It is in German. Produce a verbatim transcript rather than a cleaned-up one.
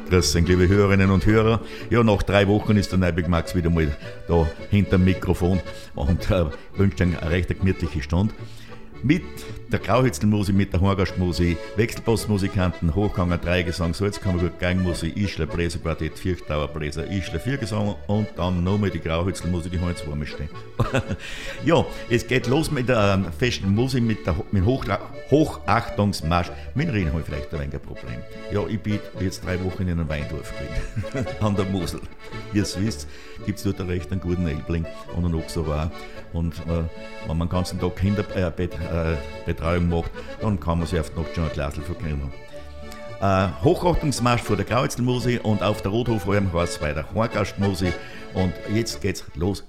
Grüß euch, liebe Hörerinnen und Hörer. Ja, nach drei Wochen ist der Neubig Max wieder mal da hinter dem Mikrofon und äh, wünscht eine recht gemütliche Stunde. Mit der Grauhützelmusik, mit der Horgastmusik, Wechselbassmusikanten, Hochganger, Dreigesang, Salzkammergut, Geigenmusik, Ischler, Bläserquartett, Vierchtauer Bläser, Ischler, Viergesang und dann nochmal die Grauhützelmusik, die haben jetzt vor mir stehen. Ja, es geht los mit der äh, festen Musik, mit dem mit Hoch, Hochachtungsmarsch. Mit Reden habe ich vielleicht ein wenig ein Problem. Ja, ich bin jetzt drei Wochen in einem Weindorf gewesen, an der Mosel. Wie ihr es wisst, gibt es dort recht einen guten Elbling und einen Ochsauer. Und äh, wenn man den ganzen Tag Kinderbetreuung äh, macht, dann kann man sich auf die Nacht schon ein Glasl verkriegen. Äh, Hochachtungsmarsch vor der Grauhützelmusik und auf der Rothofalm heißt es bei der Horgastmusik. Und jetzt geht's los